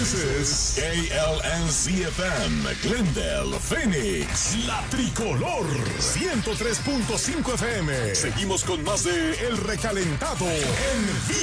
This is KLNZ-FM, Glendale, Phoenix, La Tricolor, 103.5 FM. Seguimos con más de El Recalentado en